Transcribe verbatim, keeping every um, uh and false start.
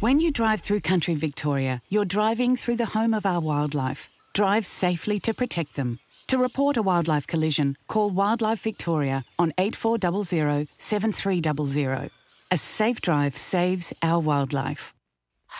When you drive through country Victoria, you're driving through the home of our wildlife. Drive safely to protect them. To report a wildlife collision, call Wildlife Victoria on eight four zero zero, seven three zero zero. A safe drive saves our wildlife.